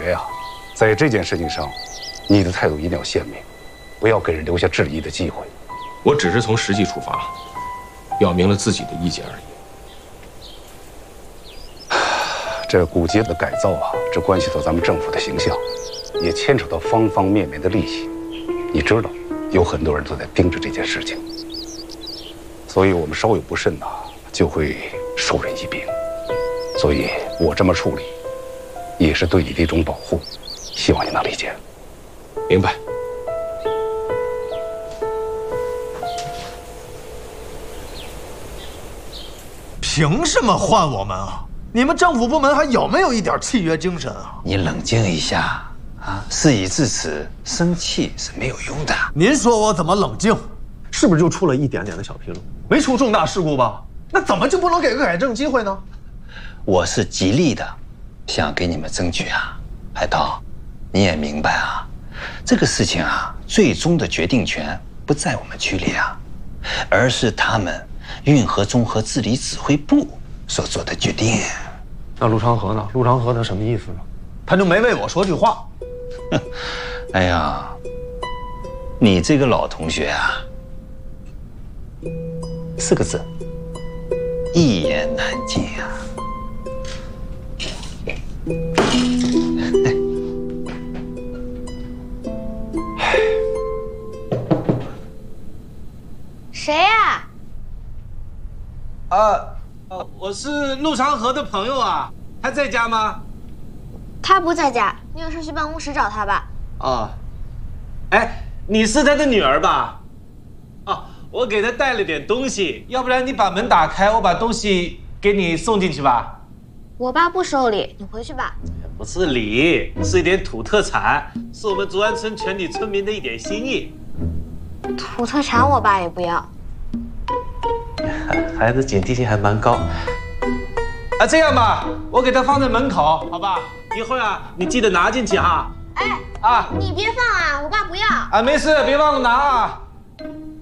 爷呀，在这件事情上，你的态度一定要鲜明，不要给人留下质疑的机会。 我只是从实际出发，表明了自己的意见而已。 这古街的改造啊，这关系到咱们政府的形象，也牵扯到方方面面的利益。你知道，有很多人都在盯着这件事情，所以我们稍有不慎呐，就会授人以柄。所以我这么处理，也是对你的一种保护，希望你能理解。 明白。 凭什么换我们啊？你们政府部门还有没有一点契约精神啊？ 你冷静一下啊！事已至此，生气是没有用的。 您说我怎么冷静？是不是就出了一点点的小纰漏，没出重大事故吧？那怎么就不能给个改正机会呢？ 我是极力的想给你们争取啊，海涛，你也明白啊，这个事情啊，最终的决定权不在我们区里啊，而是他们运河综合治理指挥部所做的决定。 那陆长河呢？陆长河他什么意思呢？他就没为我说句话。 哎呀，你这个老同学啊，4个字，一言难尽啊。 谁呀？ 我是陆长河的朋友啊，他在家吗？ 他不在家，你有事去办公室找他吧。 哦，哎，你是他的女儿吧？哦，我给他带了点东西，要不然你把门打开，我把东西给你送进去吧。 我爸不收礼，你回去吧。 不是礼，是一点土特产，是我们竹安村全体村民的一点心意。 土特产我爸也不要。 孩子警惕性还蛮高。啊，这样吧，我给他放在门口，好吧？一会儿啊，你记得拿进去哈。 哎， 啊， 你别放啊，我爸不要。 啊，没事，别忘了拿啊。